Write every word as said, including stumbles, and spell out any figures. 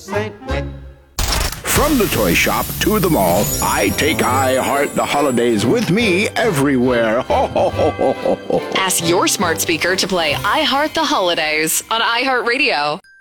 Saint Nick. From the toy shop to the mall, I take I Heart the Holidays with me everywhere. Ho, ho, ho, ho, ho, ho. Ask your smart speaker to play I Heart the Holidays on iHeartRadio.